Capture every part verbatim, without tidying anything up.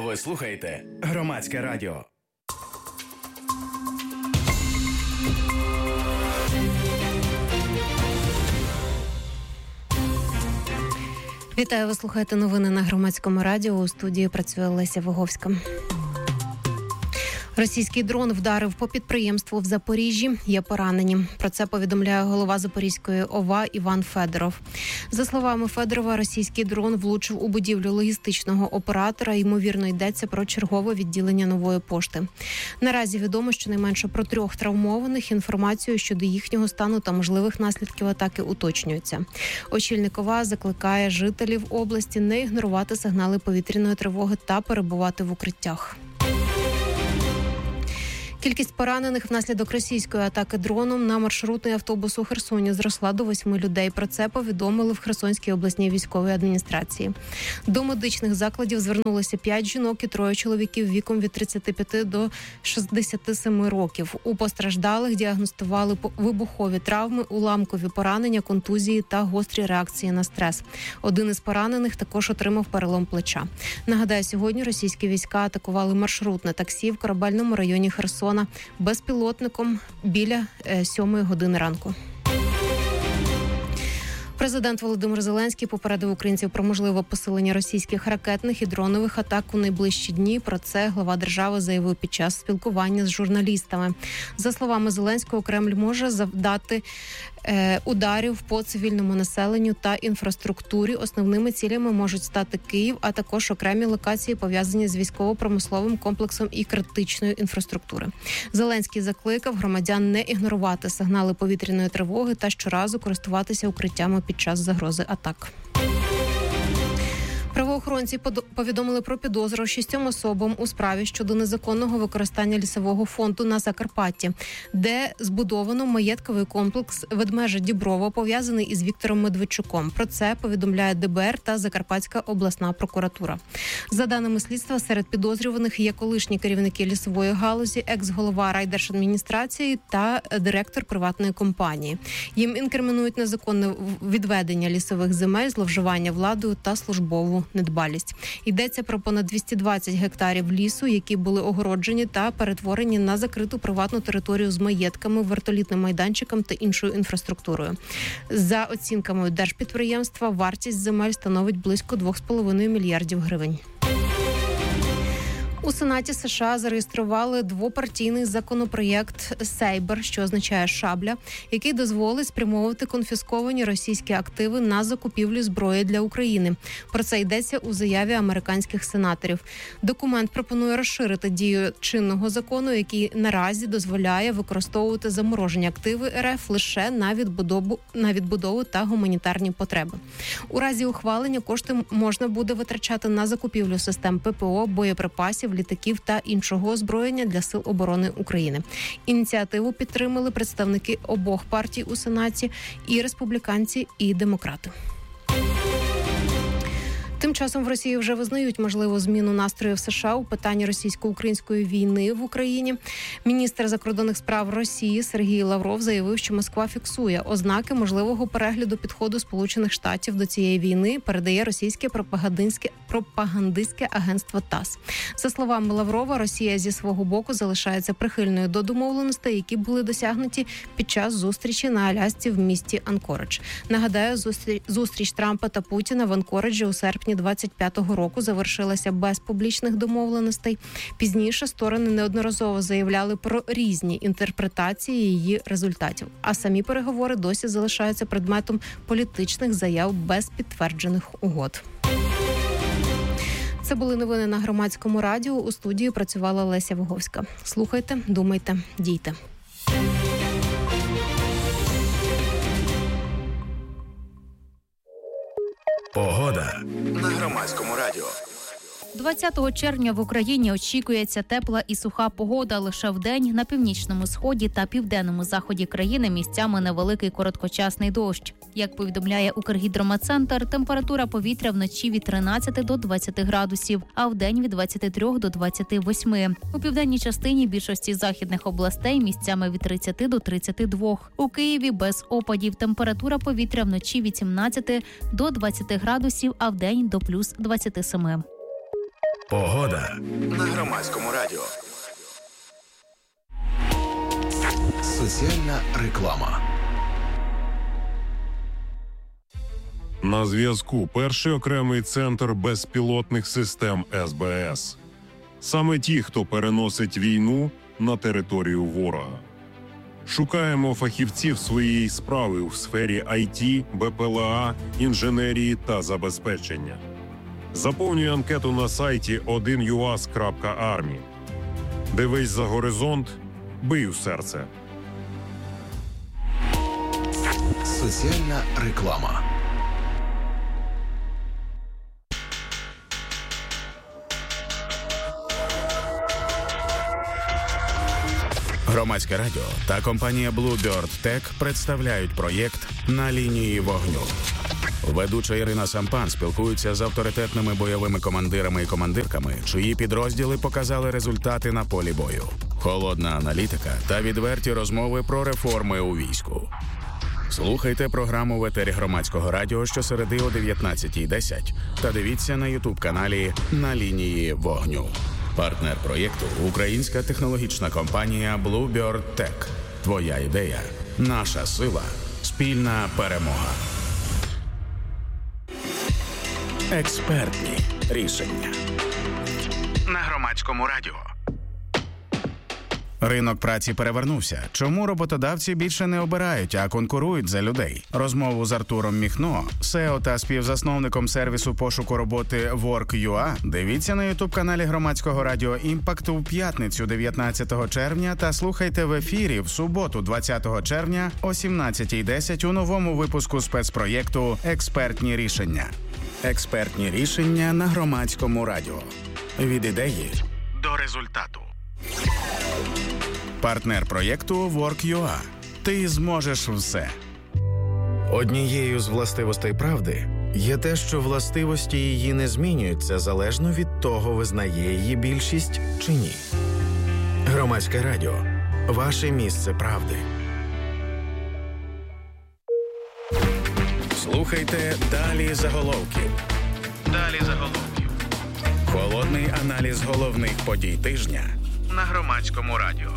Ви слухаєте Громадське радіо. Вітаю, ви слухаєте новини на Громадському радіо. У студії працює Леся Виговська. Російський дрон вдарив по підприємству в Запоріжжі. Є поранені. Про це повідомляє голова Запорізької ОВА Іван Федоров. За словами Федорова, російський дрон влучив у будівлю логістичного оператора. Ймовірно, йдеться про чергове відділення Нової пошти. Наразі відомо щонайменше про трьох травмованих. Інформацію щодо їхнього стану та можливих наслідків атаки уточнюється. Очільник ОВА закликає жителів області не ігнорувати сигнали повітряної тривоги та перебувати в укриттях. Кількість поранених внаслідок російської атаки дроном на маршрутний автобус у Херсоні зросла до восьми людей. Про це повідомили в Херсонській обласній військовій адміністрації. До медичних закладів звернулося п'ять жінок і троє чоловіків віком від тридцяти п'яти до шістдесяти семи років. У постраждалих діагностували вибухові травми, уламкові поранення, контузії та гострі реакції на стрес. Один із поранених також отримав перелом плеча. Нагадаю, сьогодні російські війська атакували маршрутне таксі в корабельному районі Херсона безпілотником біля сьомої години ранку. Президент Володимир Зеленський попередив українців про можливе посилення російських ракетних і дронових атак у найближчі дні. Про це глава держави заявив під час спілкування з журналістами. За словами Зеленського, Кремль може завдати е, ударів по цивільному населенню та інфраструктурі. Основними цілями можуть стати Київ, а також окремі локації, пов'язані з військово-промисловим комплексом і критичною інфраструктури. Зеленський закликав громадян не ігнорувати сигнали повітряної тривоги та щоразу користуватися укриттями під час загрози атак. Правоохоронці повідомили про підозру шістьом особам у справі щодо незаконного використання лісового фонду на Закарпатті, де збудовано маєтковий комплекс Ведмежа Діброва, пов'язаний із Віктором Медведчуком. Про це повідомляє Де Бе Ер та Закарпатська обласна прокуратура. За даними слідства, серед підозрюваних є колишні керівники лісової галузі, екс-голова райдержадміністрації та директор приватної компанії. Їм інкримінують незаконне відведення лісових земель, зловживання владою та службову недбалість. Йдеться про понад двісті двадцять гектарів лісу, які були огороджені та перетворені на закриту приватну територію з маєтками, вертолітним майданчиком та іншою інфраструктурою. За оцінками держпідприємства, вартість земель становить близько двох з половиною мільярдів гривень. У Сенаті США зареєстрували двопартійний законопроєкт «Сейбр», що означає «шабля», який дозволить спрямовувати конфісковані російські активи на закупівлю зброї для України. Про це йдеться у заяві американських сенаторів. Документ пропонує розширити дію чинного закону, який наразі дозволяє використовувати заморожені активи Ер Еф лише на відбудову, на відбудову та гуманітарні потреби. У разі ухвалення кошти можна буде витрачати на закупівлю систем Пе Пе О, боєприпасів, літаків та іншого озброєння для Сил оборони України. Ініціативу підтримали представники обох партій у Сенаті – і республіканці, і демократи. Тим часом в Росії вже визнають можливу зміну настроїв США у питанні російсько-української війни в Україні. Міністр закордонних справ Росії Сергій Лавров заявив, що Москва фіксує ознаки можливого перегляду підходу Сполучених Штатів до цієї війни, передає російське пропагандистське, пропагандистське агентство ТАСС. За словами Лаврова, Росія зі свого боку залишається прихильною до домовленостей, які були досягнуті під час зустрічі на Алясці в місті Анкоридж. Нагадаю, зустріч, зустріч Трампа та Путіна в Анкориджі у серпні двадцять п'ятого року завершилася без публічних домовленостей. Пізніше сторони неодноразово заявляли про різні інтерпретації її результатів. А самі переговори досі залишаються предметом політичних заяв без підтверджених угод. Це були новини на Громадському радіо. У студії працювала Леся Виговська. Слухайте, думайте, дійте. Погода на Громадському радіо. двадцятого червня в Україні очікується тепла і суха погода. Лише вдень на північному сході та південному заході країни місцями невеликий короткочасний дощ. Як повідомляє Укргідрометцентр, температура повітря вночі від тринадцяти до двадцяти градусів, а вдень від двадцяти трьох до двадцяти восьми. У південній частині більшості західних областей місцями від тридцяти до тридцяти двох. У Києві без опадів температура повітря вночі від сімнадцяти до двадцяти градусів, а вдень до плюс двадцяти семи. Погода на Громадському радіо. Соціальна реклама. На зв'язку перший окремий центр безпілотних систем ес бе ес. Саме ті, хто переносить війну на територію ворога. Шукаємо фахівців своєї справи у сфері ай ті, бе пе ел а, інженерії та забезпечення. Заповнюй анкету на сайті один ю ас крапка армі. Дивись за горизонт, бий у серце. Соціальна реклама. Громадське радіо та компанія Bluebird Tech представляють проєкт «На лінії вогню». Ведуча Ірина Сампан спілкується з авторитетними бойовими командирами і командирками, чиї підрозділи показали результати на полі бою. Холодна аналітика та відверті розмови про реформи у війську. Слухайте програму в етері Громадського радіо щосереди о дев'ятнадцятій десять та дивіться на ютуб-каналі «На лінії вогню». Партнер проєкту – українська технологічна компанія Bluebird Tech. Твоя ідея – наша сила, спільна перемога. Експертні рішення. На Громадському радіо. Ринок праці перевернувся. Чому роботодавці більше не обирають, а конкурують за людей? Розмову з Артуром Міхно, сео та співзасновником сервісу пошуку роботи Work.ua, дивіться на ютуб-каналі Громадського радіо «Імпакт» у п'ятницю дев'ятнадцятого червня та слухайте в ефірі в суботу двадцятого червня о сімнадцятій десять у новому випуску спецпроєкту «Експертні рішення». Експертні рішення на Громадському радіо. Від ідеї до результату. Партнер проєкту Work.ua. Ти зможеш все. Однією з властивостей правди є те, що властивості її не змінюються залежно від того, визнає її більшість чи ні. Громадське радіо. Ваше місце правди. Слухайте «Далі заголовків». Далі заголовків. Холодний аналіз головних подій тижня на Громадському радіо.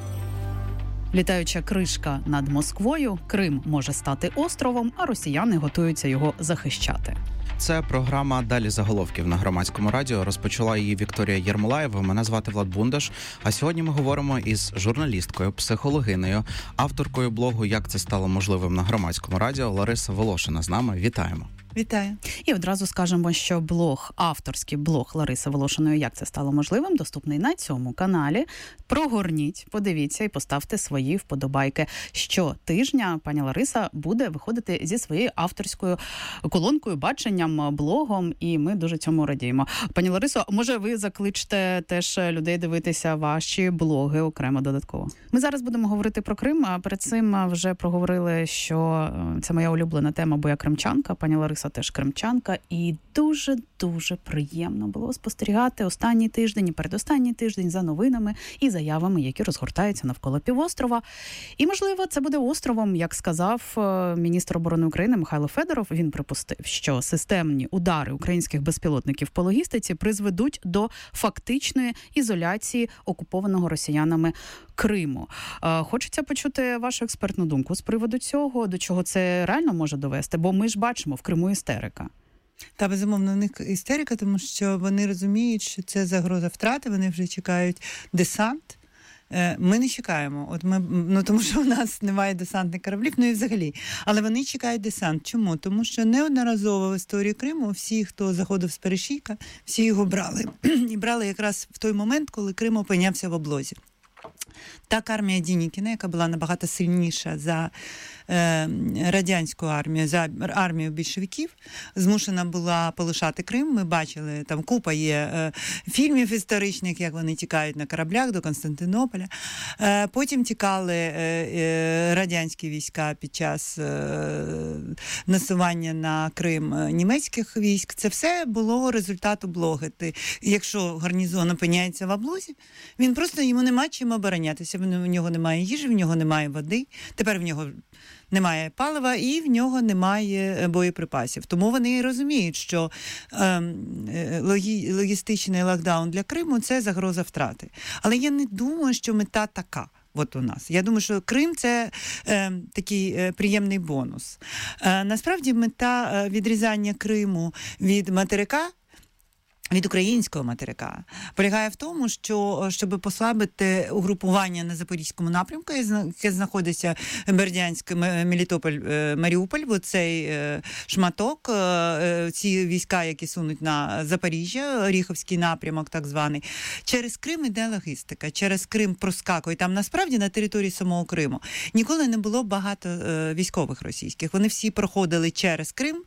Літаюча кришка над Москвою, Крим може стати островом, а росіяни готуються його захищати. Це програма «Далі заголовків» на Громадському радіо. Розпочала її Вікторія Єрмолаєва. Мене звати Влад Бундаш. А сьогодні ми говоримо із журналісткою, психологинею, авторкою блогу «Як це стало можливим» на Громадському радіо Лариса Волошина з нами. Вітаємо. Вітаю. І одразу скажемо, що блог, авторський блог Лариси Волошиної «Як це стало можливим» доступний на цьому каналі. Прогорніть, подивіться і поставте свої вподобайки. Щотижня пані Лариса буде виходити зі своєю авторською колонкою, баченням, блогом, і ми дуже цьому радіємо. Пані Ларисо, може ви закличте теж людей дивитися ваші блоги окремо додатково? Ми зараз будемо говорити про Крим, а перед цим вже проговорили, що це моя улюблена тема, бо я кримчанка. Пані Лариса теж кримчанка, і дуже-дуже приємно було спостерігати останній тиждень і передостанній тиждень за новинами і заявами, які розгортаються навколо півострова. І, можливо, це буде островом, як сказав міністр оборони України Михайло Федоров. Він припустив, що системні удари українських безпілотників по логістиці призведуть до фактичної ізоляції окупованого росіянами Криму. Хочеться почути вашу експертну думку з приводу цього, до чого це реально може довести, бо ми ж бачимо, в Криму істерика. Та, безумовно, у них істерика, тому що вони розуміють, що це загроза втрати, вони вже чекають десант. Ми не чекаємо, от ми, ну, тому що у нас немає десантних кораблів, ну і взагалі. Але вони чекають десант. Чому? Тому що неодноразово в історії Криму всі, хто заходив з перешийка, всі його брали. І брали якраз в той момент, коли Крим опинявся в облозі. Так армія Дінікіна, яка була набагато сильніша за е, радянську армію, за армію більшовиків, змушена була полишати Крим. Ми бачили, там купа є е, фільмів історичних, як вони тікають на кораблях до Константинополя. Е, потім тікали е, е, радянські війська під час е, насування на Крим німецьких військ. Це все було результатом блогити. Якщо гарнізон опиняється в облозі, він просто, йому нема чим оборонятися. В нього немає їжі, в нього немає води. Тепер в нього немає палива і в нього немає боєприпасів. Тому вони розуміють, що е, логі, логістичний локдаун для Криму – це загроза втрати. Але я не думаю, що мета така. От у нас. Я думаю, що Крим – це е, такий е, приємний бонус. Е, насправді мета е, відрізання Криму від материка, від українського материка полягає в тому, що щоб послабити угрупування на Запорізькому напрямку, яке знаходиться Бердянськ, Мелітополь, Маріуполь, бо цей шматок, ці війська, які сунуть на Запоріжжя, Оріховський напрямок так званий, через Крим іде логістика, через Крим проскакує. Там насправді на території самого Криму ніколи не було багато військових російських. Вони всі проходили через Крим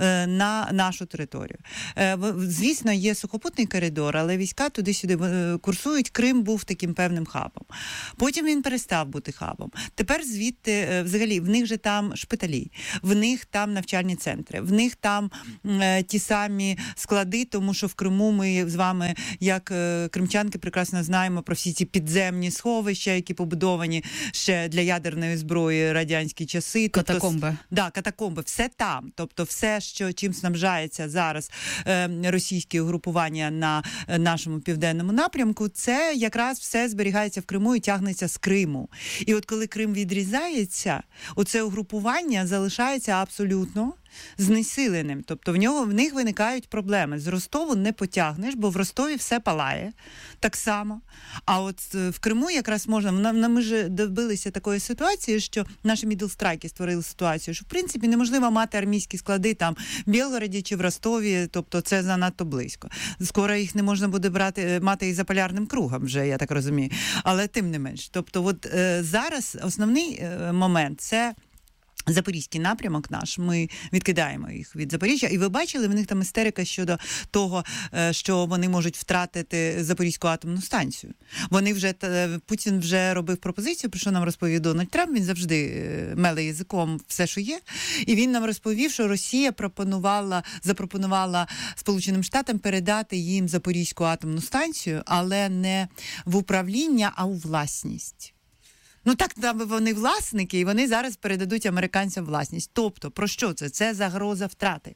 на нашу територію. Звісно, є Є сухопутний коридор, але війська туди-сюди курсують. Крим був таким певним хабом. Потім він перестав бути хабом. Тепер звідти, взагалі, в них же там шпиталі, в них там навчальні центри, в них там е, ті самі склади, тому що в Криму ми з вами, як е, кримчанки, прекрасно знаємо про всі ці підземні сховища, які побудовані ще для ядерної зброї радянські часи. Катакомби. Тобто, да, катакомби. Все там. Тобто все, що, чим снабжається зараз е, російські угрупування на нашому південному напрямку, це якраз все зберігається в Криму і тягнеться з Криму. І от коли Крим відрізається, оце угрупування залишається абсолютно знесиленим. Тобто в нього в них виникають проблеми. З Ростову не потягнеш, бо в Ростові все палає так само. А от в Криму якраз можна, ми ж добилися такої ситуації, що наші мідлстрайки створили ситуацію, що в принципі неможливо мати армійські склади там в Білгороді чи в Ростові, тобто це занадто близько. Скоро їх не можна буде брати, мати і за полярним кругом вже, я так розумію. Але тим не менш. Тобто от е, зараз основний е, момент – це Запорізький напрямок наш, ми відкидаємо їх від Запоріжжя. І ви бачили, в них там істерика щодо того, що вони можуть втратити Запорізьку атомну станцію. Вони вже, Путін вже робив пропозицію, про що нам розповів Дональд Трамп, він завжди меле язиком все, що є. І він нам розповів, що Росія пропонувала, запропонувала Сполученим Штатам передати їм Запорізьку атомну станцію, але не в управління, а у власність. Ну так, там вони власники, і вони зараз передадуть американцям власність. Тобто, про що це? Це загроза втрати.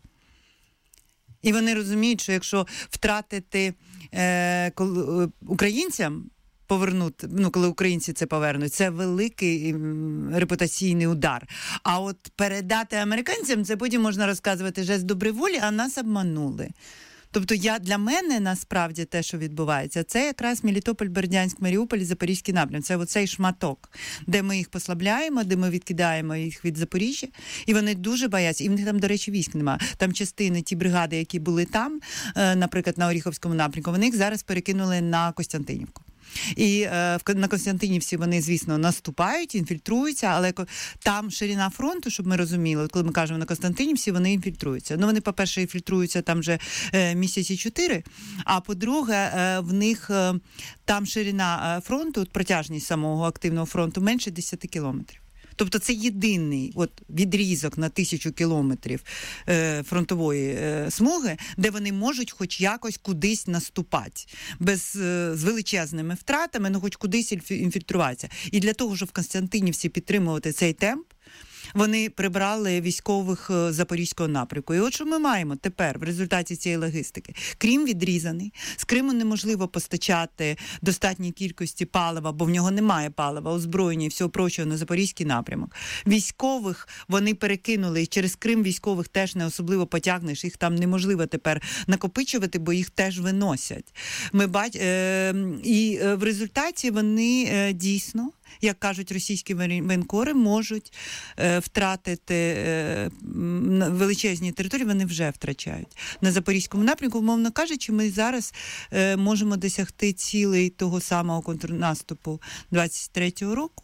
І вони розуміють, що якщо втратити е, коли, українцям, повернути, ну, коли українці це повернуть, це великий м, репутаційний удар. А от передати американцям, це потім можна розказувати жест доброї волі, а нас обманули. Тобто я, для мене, насправді, те, що відбувається, це якраз Мелітополь, Бердянськ, Маріуполь, Запорізький напрям. Це оцей шматок, де ми їх послабляємо, де ми відкидаємо їх від Запоріжжя. І вони дуже бояться. І в них там, до речі, військ немає. Там частини, ті бригади, які були там, наприклад, на Оріховському напрямку, вони їх зараз перекинули на Костянтинівку. І е, на Костянтинівці вони, звісно, наступають, інфільтруються, але там ширина фронту, щоб ми розуміли, коли ми кажемо на Костянтинівці, вони інфільтруються. Ну, вони, по-перше, інфільтруються там вже е, місяці чотири, а по-друге, е, в них е, там ширина фронту, протяжність самого активного фронту менше десять кілометрів. Тобто це єдиний от відрізок на тисячу кілометрів е, фронтової е, смуги, де вони можуть хоч якось кудись наступати, без, е, з величезними втратами, ну хоч кудись інфільтруватися. І для того, щоб в Костянтинівці підтримувати цей темп, вони прибрали військових Запорізького напрямку. І от що ми маємо тепер в результаті цієї логістики. Крим відрізаний, з Криму неможливо постачати достатній кількості палива, бо в нього немає палива, озброєння і всього прочого на Запорізький напрямок. Військових вони перекинули, і через Крим військових теж не особливо потягнеш, їх там неможливо тепер накопичувати, бо їх теж виносять. Ми бач... е... І в результаті вони е, дійсно, як кажуть російські воєнкори, можуть е, втратити е, величезні території, вони вже втрачають. На Запорізькому напрямку, умовно кажучи, ми зараз е, можемо досягти цілей того самого контрнаступу двадцять третього року.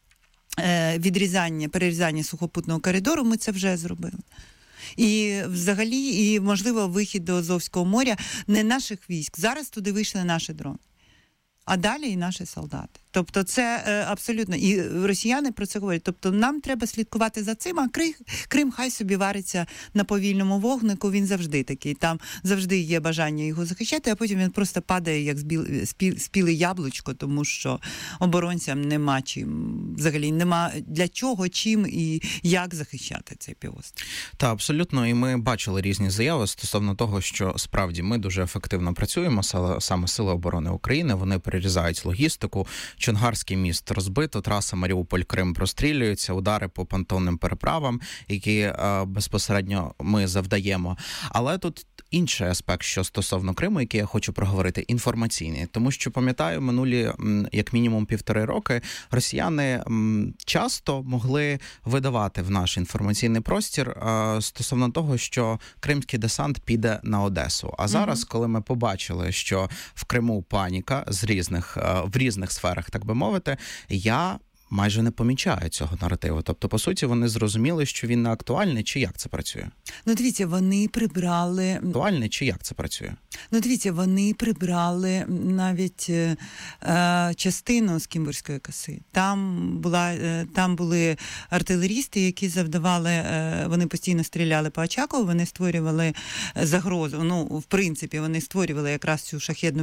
Е, відрізання, перерізання сухопутного коридору, ми це вже зробили. І взагалі, і, можливо, вихід до Азовського моря не наших військ. Зараз туди вийшли наші дрони. А далі і наші солдати. Тобто це е, абсолютно, і росіяни про це говорять. Тобто нам треба слідкувати за цим, а Крим, Крим хай собі вариться на повільному вогнику, він завжди такий. Там завжди є бажання його захищати, а потім він просто падає як збіл, спіл, спіле яблучко, тому що оборонцям нема чим, взагалі нема для чого, чим і як захищати цей півострів. Та, абсолютно, і ми бачили різні заяви стосовно того, що справді ми дуже ефективно працюємо, саме Сили оборони України, вони перерізають логістику, Чонгарський міст розбито, траса Маріуполь-Крим прострілюється, удари по понтонним переправам, які е, безпосередньо ми завдаємо. Але тут інший аспект, що стосовно Криму, який я хочу проговорити, інформаційний. Тому що, пам'ятаю, минулі, як мінімум, півтори роки росіяни часто могли видавати в наш інформаційний простір е, стосовно того, що кримський десант піде на Одесу. А зараз, mm-hmm. коли ми побачили, що в Криму паніка з різних, е, в різних сферах, так би мовити, я майже не помічаю цього наративу. Тобто, по суті, вони зрозуміли, що він не актуальний, чи як це працює? Ну, дивіться, вони прибрали... Актуальний, чи як це працює? Ну, дивіться, вони прибрали навіть е, частину з Кімбурської коси. Там, була, е, там були артилерісти, які завдавали, е, вони постійно стріляли по Очакову, вони створювали загрозу. Ну, в принципі, вони створювали якраз цю шахедну